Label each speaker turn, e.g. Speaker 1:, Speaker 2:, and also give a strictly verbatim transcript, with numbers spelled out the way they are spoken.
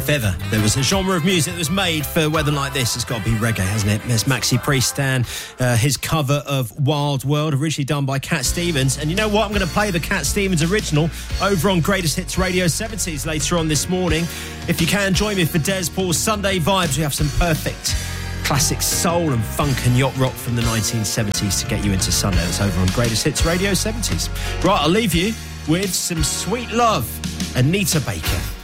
Speaker 1: If ever there was a genre of music that was made for weather like this, it's got to be reggae, hasn't it? There's Maxi Priest and uh, his cover of Wild World, originally done by Cat Stevens. And you know what? I'm going to play the Cat Stevens original over on Greatest Hits Radio seventies later on this morning. If you can, join me for Des Paul's Sunday Vibes. We have some perfect classic soul and funk and yacht rock from the nineteen seventies to get you into Sunday. That's over on Greatest Hits Radio seventies. Right, I'll leave you with some Sweet Love, Anita Baker.